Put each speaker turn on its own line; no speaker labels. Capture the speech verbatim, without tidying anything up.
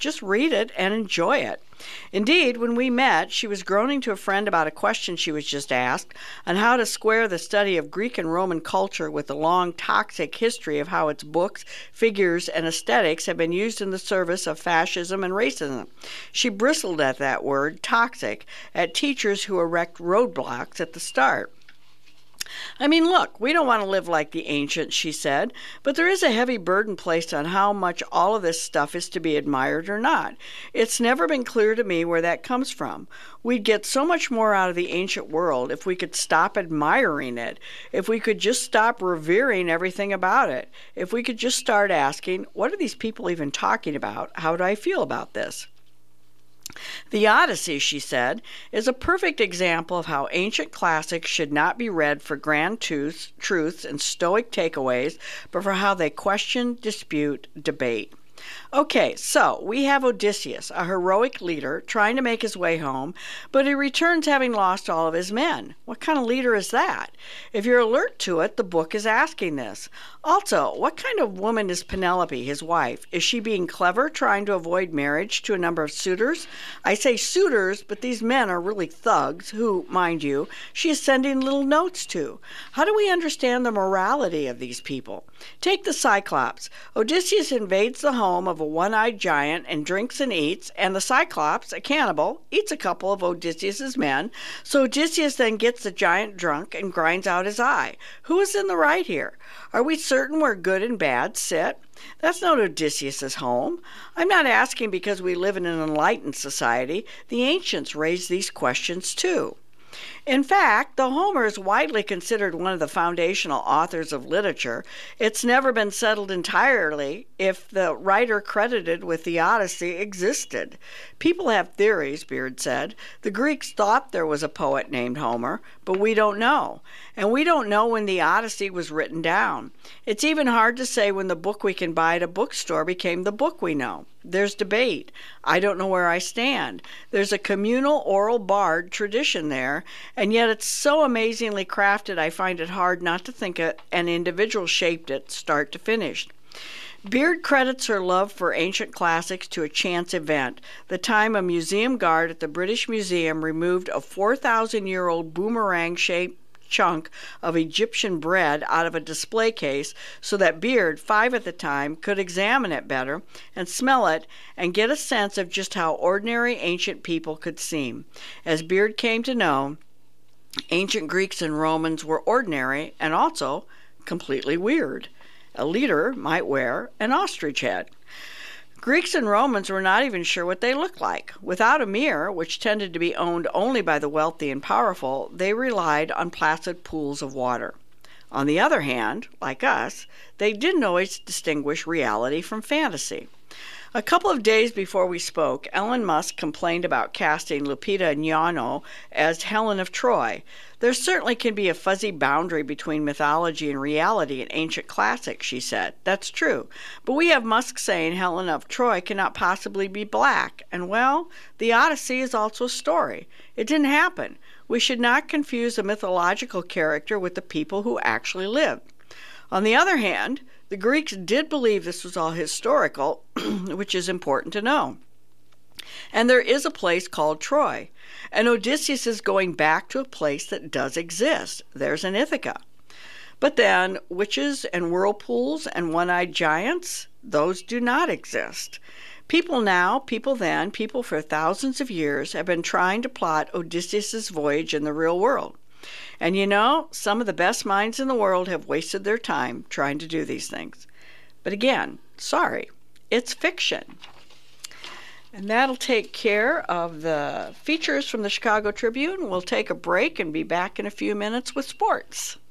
Just read it and enjoy it. Indeed, when we met, she was groaning to a friend about a question she was just asked on how to square the study of Greek and Roman culture with the long, toxic history of how its books, figures, and aesthetics have been used in the service of fascism and racism. She bristled at that word, toxic, at teachers who erect roadblocks at the start. I mean, look, we don't want to live like the ancients, she said, but there is a heavy burden placed on how much all of this stuff is to be admired or not. It's never been clear to me where that comes from. We'd get so much more out of the ancient world if we could stop admiring it, if we could just stop revering everything about it, if we could just start asking, what are these people even talking about? How do I feel about this? The Odyssey, she said, is a perfect example of how ancient classics should not be read for grand truths, truths and stoic takeaways, but for how they question, dispute, debate. Okay, so we have Odysseus, a heroic leader, trying to make his way home, but he returns having lost all of his men. What kind of leader is that? If you're alert to it, the book is asking this. Also, what kind of woman is Penelope, his wife? Is she being clever, trying to avoid marriage to a number of suitors? I say suitors, but these men are really thugs who, mind you, she is sending little notes to. How do we understand the morality of these people? Take the Cyclops. Odysseus invades the home of a one-eyed giant and drinks and eats, and the Cyclops, a cannibal, eats a couple of Odysseus's men, so Odysseus then gets the giant drunk and grinds out his eye. Who is in the right here? Are we certain where good and bad sit? That's not Odysseus's home. I'm not asking because we live in an enlightened society. The ancients raised these questions too. In fact, though Homer is widely considered one of the foundational authors of literature, it's never been settled entirely if the writer credited with the Odyssey existed. People have theories, Beard said. The Greeks thought there was a poet named Homer, but we don't know. And we don't know when the Odyssey was written down. It's even hard to say when the book we can buy at a bookstore became the book we know. There's debate. I don't know where I stand. There's a communal oral bard tradition there, and yet it's so amazingly crafted I find it hard not to think an individual shaped it start to finish. Beard credits her love for ancient classics to a chance event, the time a museum guard at the British Museum removed a four thousand year old boomerang-shaped chunk of Egyptian bread out of a display case so that Beard, five at the time, could examine it better and smell it and get a sense of just how ordinary ancient people could seem. As Beard came to know, ancient Greeks and Romans were ordinary and also completely weird. A leader might wear an ostrich head. Greeks and Romans were not even sure what they looked like. Without a mirror, which tended to be owned only by the wealthy and powerful, they relied on placid pools of water. On the other hand, like us, they didn't always distinguish reality from fantasy. A couple of days before we spoke, Elon Musk complained about casting Lupita Nyong'o as Helen of Troy. There certainly can be a fuzzy boundary between mythology and reality in ancient classics, she said. That's true. But we have Musk saying Helen of Troy cannot possibly be black. And, well, the Odyssey is also a story. It didn't happen. We should not confuse a mythological character with the people who actually lived. On the other hand, the Greeks did believe this was all historical, which is important to know. And there is a place called Troy, and Odysseus is going back to a place that does exist. There's an Ithaca. But then, witches and whirlpools and one-eyed giants, those do not exist. People now, people then, people for thousands of years have been trying to plot Odysseus's voyage in the real world. And you know, some of the best minds in the world have wasted their time trying to do these things. But again, sorry, it's fiction. And that'll take care of the features from the Chicago Tribune. We'll take a break and be back in a few minutes with sports.